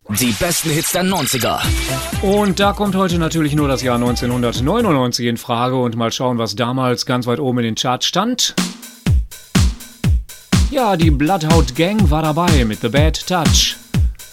Die besten Hits der 90er. Und da kommt heute natürlich nur das Jahr 1999 in Frage und mal schauen, was damals ganz weit oben in den Charts stand. Ja, die Bloodhound Gang war dabei mit The Bad Touch.